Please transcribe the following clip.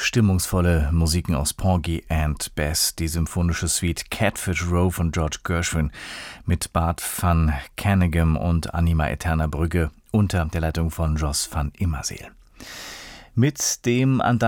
stimmungsvolle Musiken aus Porgy and Bess, die symphonische Suite Catfish Row von George Gershwin mit Bart van Caneghem und Anima Eterna Brügge unter der Leitung von Jos van Immerseel. Mit dem Andante